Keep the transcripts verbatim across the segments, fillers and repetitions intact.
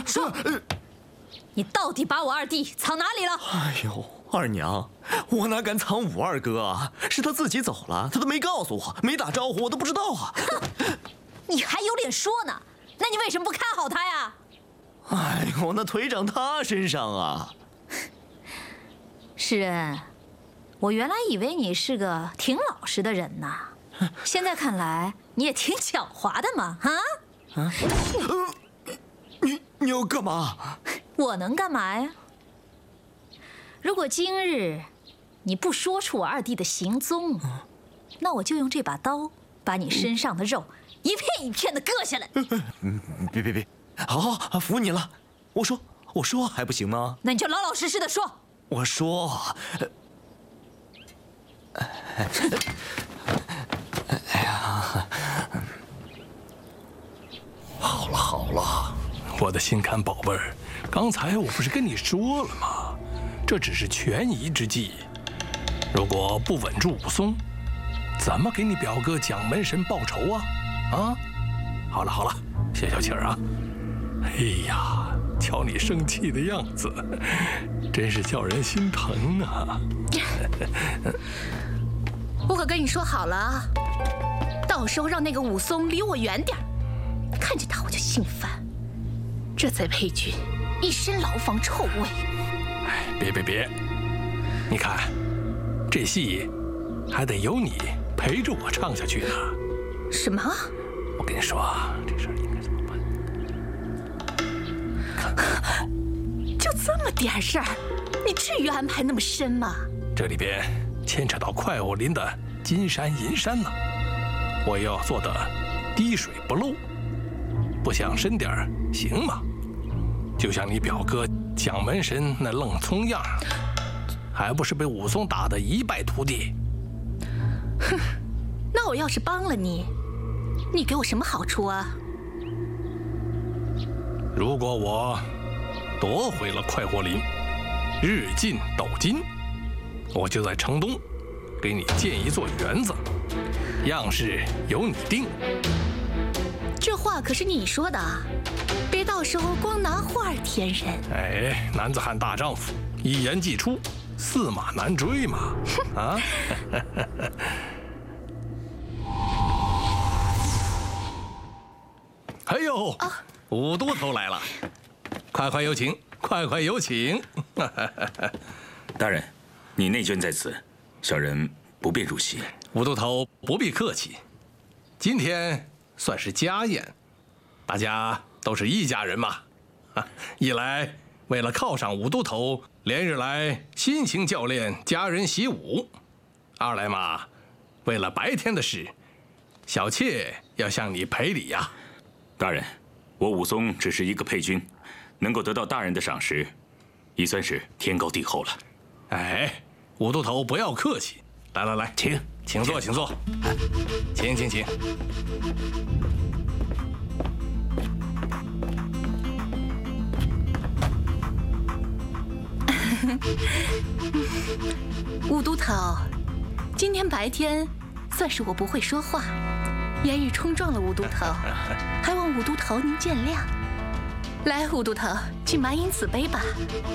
说，你到底把我二弟藏哪里了？ 哎呦，二娘，我哪敢藏五二哥啊？是他自己走了，他都没告诉我，没打招呼，我都不知道啊。 哼，你还有脸说呢？那你为什么不看好他呀？ 哎呦，那腿长他身上啊。 世人，我原来以为你是个挺老实的人呐，现在看来你也挺狡猾的嘛，啊？啊？ 你你要干嘛？ 我能干嘛呀？如果今日你不说出我二弟的行踪，那我就用这把刀把你身上的肉一片一片的割下来。 嗯，别别别，好好，服你了。我说我说还不行吗？ 那你就老老实实的说。 我说，哎呀， 好了好了，我的心肝宝贝儿，刚才我不是跟你说了吗？这只是权宜之计，如果不稳住武松，怎么给你表哥蒋门神报仇啊？啊，好了好了，消消气儿啊！哎呀，瞧你生气的样子，真是叫人心疼啊！ 我可跟你说好了啊，到时候让那个武松离我远点儿，看见他我就心烦。这贼裴军一身牢房臭味。 哎，别别别！你看，这戏还得由你陪着我唱下去呢。 什么？ 我跟你说啊，这事儿应该怎么办？看看， 就这么点事儿，你至于安排那么深吗？ 这里边牵扯到快活林的金山银山呢，我要做的滴水不漏，不想深点儿行吗？就像你表哥蒋门神那愣葱样，还不是被武松打得一败涂地？ 哼，那我要是帮了你，你给我什么好处啊？ 如果我夺回了快活林，日进斗金，我就在城东给你建一座园子，样式由你定。 这话可是你说的啊，别到时候光拿话填人。 哎，男子汉大丈夫，一言既出，驷马难追嘛！啊！哎呦，啊、武都头来了，快快有请，快快有请。 大人，你内眷在此，小人不便入席。 武都头不必客气，今天算是家宴，大家都是一家人嘛。一来为了犒赏武都头连日来辛勤教练家人习武，二来嘛，为了白天的事，小妾要向你赔礼呀。 大人，我武松只是一个配军，能够得到大人的赏识，已算是天高地厚了。 哎，武都头不要客气，来来来，请请坐，请坐，请请请。 武都头，今天白天算是我不会说话，言语冲撞了武都头，还望武都头您见谅。来，武都头，请满饮此杯吧。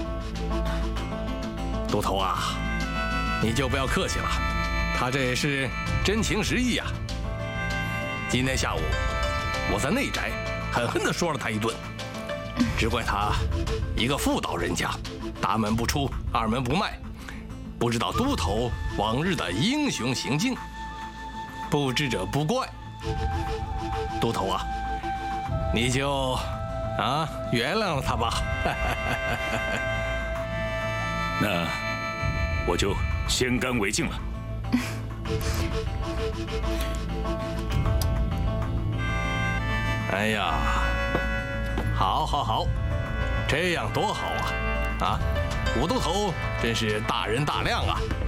都头啊，你就不要客气了，他这也是真情实意啊。今天下午我在内宅狠狠地说了他一顿，只怪他一个妇道人家，大门不出，二门不迈，不知道都头往日的英雄行径，不知者不怪。都头啊，你就啊原谅了他吧。 那我就先干为敬了。 哎呀，好，好，好，这样多好啊！啊，武都头真是大人大量啊！